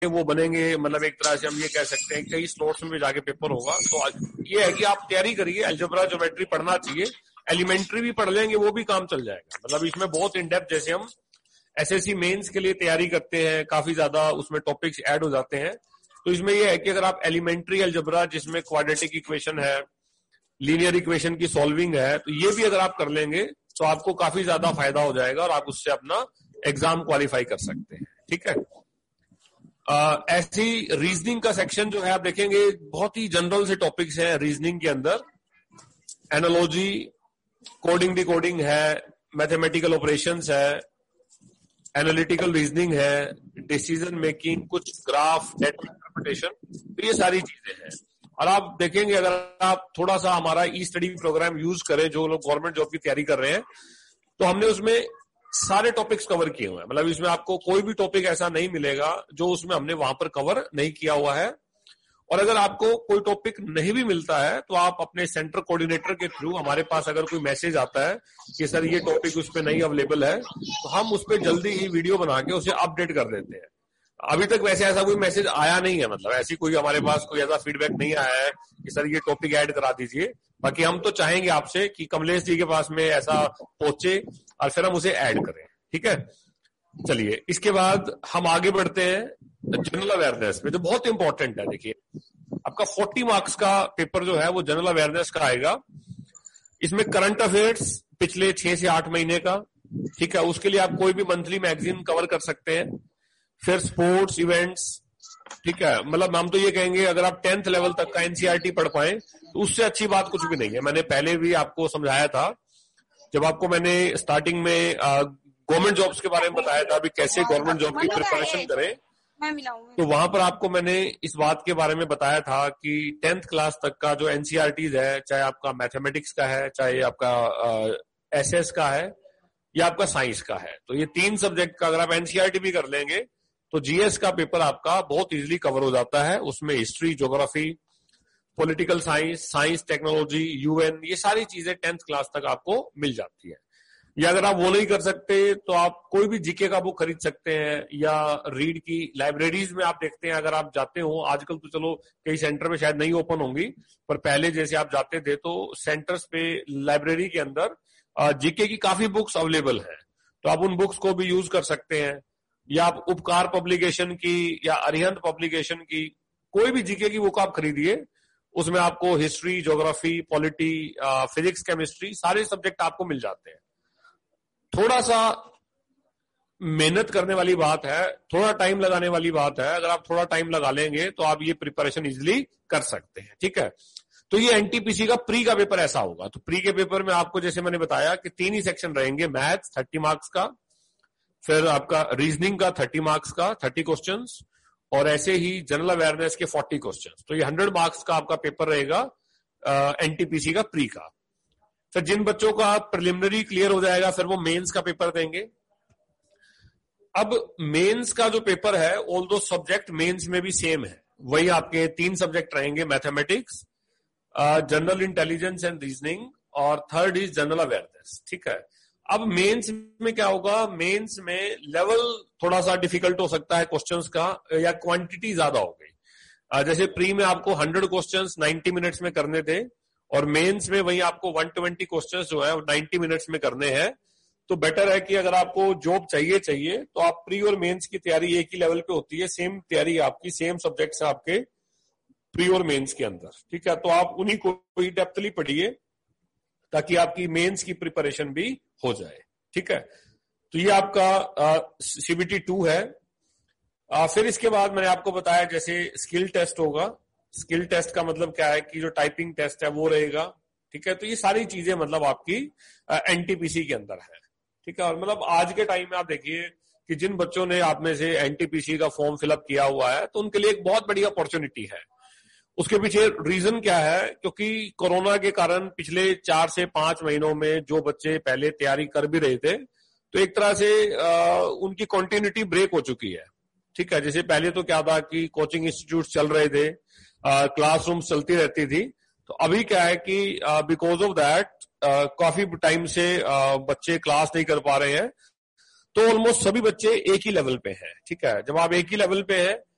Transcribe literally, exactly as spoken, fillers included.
वो बनेंगे, मतलब एक तरह से हम ये कह सकते हैं कई स्लॉट्स में भी जाके पेपर होगा। तो ये है कि आप तैयारी करिए, अलजेब्रा ज्योमेट्री पढ़ना चाहिए, एलिमेंट्री भी पढ़ लेंगे वो भी काम चल जाएगा। मतलब इसमें बहुत इन डेप्थ, जैसे हम एसएससी मेंस के लिए तैयारी करते हैं, काफी ज्यादा उसमें टॉपिक्स ऐड हो जाते हैं। तो इसमें यह है कि अगर आप एलिमेंट्री अलजेब्रा जिसमें क्वाड्रेटिक इक्वेशन है, लीनियर इक्वेशन की सॉल्विंग है, तो ये भी अगर आप कर लेंगे तो आपको काफी ज्यादा फायदा हो जाएगा और आप उससे अपना एग्जाम क्वालिफाई कर सकते हैं। ठीक है। Uh, ऐसी रीजनिंग का सेक्शन जो है आप देखेंगे बहुत ही जनरल से टॉपिक्स हैं रीजनिंग के अंदर। एनालॉजी, कोडिंग डिकोडिंग है, मैथमेटिकल ऑपरेशंस है, एनालिटिकल रीजनिंग है, डिसीजन मेकिंग, कुछ ग्राफ, डेटा इंटरप्रिटेशन, तो ये सारी चीजें हैं। और आप देखेंगे अगर आप थोड़ा सा हमारा ई स्टडी प्रोग्राम यूज करें, जो लोग गवर्नमेंट जॉब की तैयारी कर रहे हैं, तो हमने उसमें सारे टॉपिक्स कवर किए हुए हैं। मतलब इसमें आपको कोई भी टॉपिक ऐसा नहीं मिलेगा जो उसमें हमने वहां पर कवर नहीं किया हुआ है। और अगर आपको कोई टॉपिक नहीं भी मिलता है तो आप अपने सेंटर कोऑर्डिनेटर के थ्रू, हमारे पास अगर कोई मैसेज आता है कि सर ये टॉपिक उस पर नहीं अवेलेबल है, तो हम उस पर जल्दी ही वीडियो बना के उसे अपडेट कर देते हैं। अभी तक वैसे ऐसा कोई मैसेज आया नहीं है, मतलब ऐसी कोई हमारे पास कोई ऐसा फीडबैक नहीं आया है कि सर ये टॉपिक ऐड करा दीजिए। बाकी हम तो चाहेंगे आपसे कि कमलेश जी के पास में ऐसा पहुंचे और फिर हम उसे ऐड करें। ठीक है। चलिए, इसके बाद हम आगे बढ़ते हैं जनरल अवेयरनेस में, जो बहुत इंपॉर्टेंट है। देखिए, आपका चालीस मार्क्स का पेपर जो है वो जनरल अवेयरनेस का आएगा। इसमें करंट अफेयर्स पिछले छह से आठ महीने का, ठीक है, उसके लिए आप कोई भी मंथली मैगजीन कवर कर सकते हैं। फिर स्पोर्ट्स इवेंट्स, ठीक है, मतलब हम तो ये कहेंगे अगर आप टेंथ लेवल तक का एनसीईआरटी पढ़ पाए तो उससे अच्छी बात कुछ भी नहीं है। मैंने पहले भी आपको समझाया था, जब आपको मैंने स्टार्टिंग में गवर्नमेंट जॉब्स के बारे में बताया था, अभी कैसे गवर्नमेंट जॉब की प्रिपरेशन करें, तो वहां पर आपको मैंने इस बात के बारे में बताया था कि टेंथ क्लास तक का जो एनसीईआरटीज है, चाहे आपका मैथमेटिक्स का है, चाहे आपका एसएस का है या आपका साइंस का है, तो ये तीन सब्जेक्ट का अगर आप एनसीईआरटी भी कर लेंगे तो जीएस का पेपर आपका बहुत इजीली कवर हो जाता है। उसमें history, geography, political science, science technology, UN, ये सारी चीजें टेंथ क्लास तक आपको मिल जाती है। या अगर आप वो नहीं कर सकते तो आप कोई भी जीके का बुक खरीद सकते हैं, या रीड की लाइब्रेरीज में आप देखते हैं, अगर आप जाते हो, आजकल तो चलो कई सेंटर में शायद नहीं ओपन होंगी, पर पहले जैसे आप जाते थे तो सेंटर्स पे लाइब्रेरी के अंदर जीके की काफी बुक्स अवेलेबल है, तो आप उन बुक्स को भी यूज कर सकते हैं। या आप उपकार पब्लिकेशन की या अरिहंत पब्लिकेशन की कोई भी जीके की बुक आप खरीदिए, उसमें आपको history, geography, polity, physics, chemistry, सारे सब्जेक्ट आपको मिल जाते हैं। थोड़ा सा मेहनत करने वाली बात है, थोड़ा टाइम लगाने वाली बात है। अगर आप थोड़ा टाइम लगा लेंगे तो आप ये प्रिपरेशन इजिली कर सकते हैं। ठीक है। तो ये एनटीपीसी का प्री का पेपर ऐसा होगा। तो प्री के पेपर में आपको जैसे मैंने बताया कि तीन ही सेक्शन रहेंगे, मैथ्स थर्टी मार्क्स का, फिर आपका रीजनिंग का थर्टी मार्क्स का थर्टी क्वेश्चंस, और ऐसे ही जनरल अवेयरनेस के फोर्टी क्वेश्चंस। तो ये हंड्रेड मार्क्स का आपका पेपर रहेगा एनटीपीसी का प्री का। फिर जिन बच्चों का प्रिलिमिनरी क्लियर हो जाएगा फिर वो मेंस का पेपर देंगे। अब मेंस का जो पेपर है, ऑल दो सब्जेक्ट मेंस में भी सेम है, वही आपके तीन सब्जेक्ट रहेंगे, mathematics, general intelligence and reasoning, और थर्ड इज जनरल अवेयरनेस। ठीक है। अब मेंस में क्या होगा, मेंस में लेवल थोड़ा सा डिफिकल्ट हो सकता है क्वेश्चंस का, या क्वांटिटी ज्यादा हो गई। जैसे प्री में आपको हंड्रेड क्वेश्चंस नाइंटी मिनट्स में करने थे, और मेंस में वही आपको वन ट्वेंटी क्वेश्चंस जो है नाइंटी मिनट्स में करने हैं। तो बेटर है कि अगर आपको जॉब चाहिए चाहिए तो आप प्री और मेंस की तैयारी एक ही लेवल पे होती है, सेम तैयारी आपकी, सेम सब्जेक्ट्स आपके प्री और मेंस के अंदर। ठीक है। तो आप उन्हीं को ही डेप्थली पढ़िए ताकि आपकी मेंस की प्रिपरेशन भी हो जाए। ठीक है। तो ये आपका सीबीटी टू है। आ, फिर इसके बाद मैंने आपको बताया जैसे स्किल टेस्ट होगा। स्किल टेस्ट का मतलब क्या है कि जो टाइपिंग टेस्ट है वो रहेगा। ठीक है। तो ये सारी चीजें मतलब आपकी एनटीपीसी के अंदर है। ठीक है। और मतलब आज के टाइम में आप देखिए कि जिन बच्चों ने आप में से एनटीपीसी का फॉर्म फिलअप किया हुआ है तो उनके लिए एक बहुत बड़ी अपॉर्चुनिटी है। उसके पीछे रीजन क्या है, क्योंकि कोरोना के कारण पिछले चार से पांच महीनों में जो बच्चे पहले तैयारी कर भी रहे थे तो एक तरह से आ, उनकी कंटिन्यूटी ब्रेक हो चुकी है। ठीक है। जैसे पहले तो क्या था कि कोचिंग इंस्टीट्यूट चल रहे थे, क्लासरूम चलती रहती थी, तो अभी क्या है कि बिकॉज ऑफ दैट काफी टाइम से आ, बच्चे क्लास नहीं कर पा रहे हैं, तो ऑलमोस्ट सभी बच्चे एक ही लेवल पे हैं। ठीक है। जब आप एक ही लेवल पे हैं